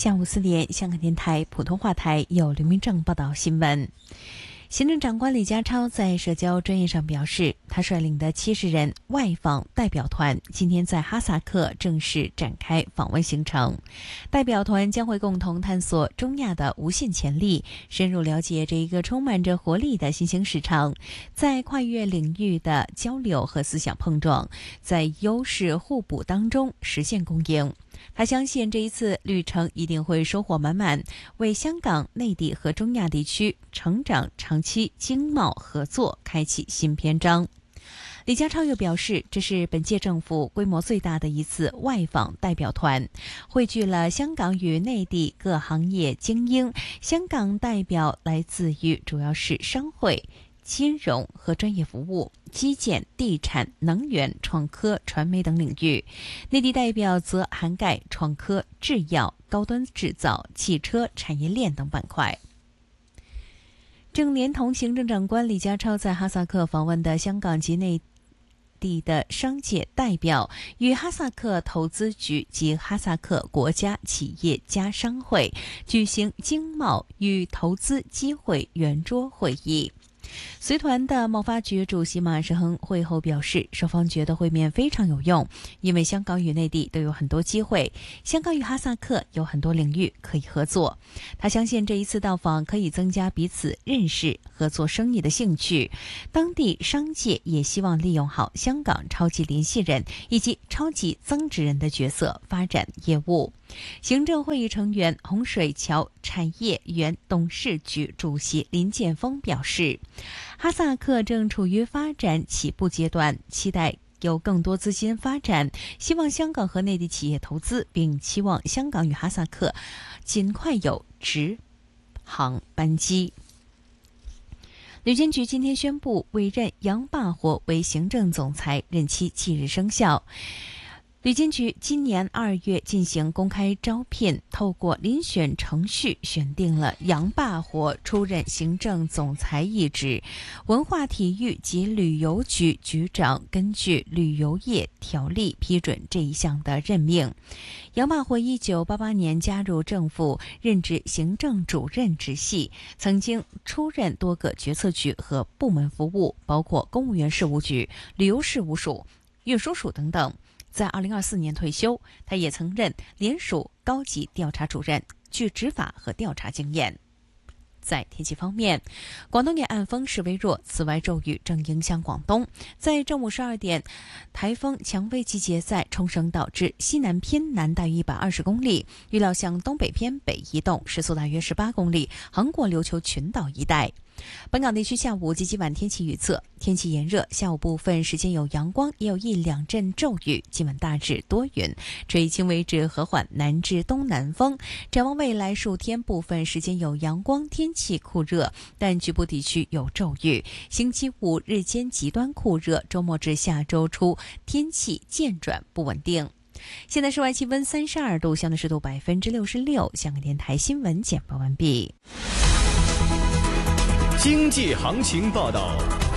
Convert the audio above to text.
下午4点，香港电台普通话台有刘明正报道新闻。行政长官李家超在社交专页上表示，他率领的70人外访代表团今天在哈萨克正式展开访问行程。代表团将会共同探索中亚的无限潜力，深入了解这一个充满着活力的新兴市场，在跨越领域的交流和思想碰撞，在优势互补当中实现共赢。他相信这一次旅程一定会收获满满，为香港、内地和中亚地区成长长期经贸合作开启新篇章。李家超又表示，这是本届政府规模最大的一次外访代表团，汇聚了香港与内地各行业精英。香港代表来自于主要是商会、金融和专业服务、基建、地产、能源、创科、传媒等领域；内地代表则涵盖创科、制药、高端制造、汽车产业链等板块。正连同行政长官李家超在哈萨克访问的香港及内地的商界代表与哈萨克投资局及哈萨克国家企业家商会举行经贸与投资机会圆桌会议。随团的贸发局主席马世亨会后表示，双方觉得会面非常有用，因为香港与内地都有很多机会，香港与哈萨克有很多领域可以合作。他相信这一次到访可以增加彼此认识、合作生意的兴趣。当地商界也希望利用好香港超级联系人以及超级增值人的角色发展业务。行政会议成员洪水桥产业园董事局主席林建峰表示，哈萨克正处于发展起步阶段，期待有更多资金发展，希望香港和内地企业投资，并期望香港与哈萨克尽快有直航班机。旅监局今天宣布委任杨霸活为行政总裁，任期即日生效。旅监局今年2月进行公开招聘，透过遴选程序选定了杨霸活出任行政总裁一职。文化体育及旅游局局长根据旅游业条例批准这一项的任命。杨霸活1988年加入政府，任职行政主任职系，曾经出任多个决策局和部门服务，包括公务员事务局、旅游事务署、运输署等等。在2024年退休，他也曾任联署高级调查主任，具执法和调查经验。在天气方面，广东沿岸风势微弱，此外骤雨正影响广东。在正午12点，台风强威集结在冲绳岛至西南偏南大约120公里，预料向东北偏北移动，时速大约18公里，横过琉球群岛一带。本港地区下午及今晚天气预测：天气炎热，下午部分时间有阳光，也有1-2阵骤雨。今晚大致多云，吹轻微至和缓南至东南风。展望未来数天，部分时间有阳光，天气酷热，但局部地区有骤雨。星期5日间极端酷热，周末至下周初天气渐转不稳定。现在室外气温32度，相对湿度66%。香港电台新闻简报完毕。 经济行情报道。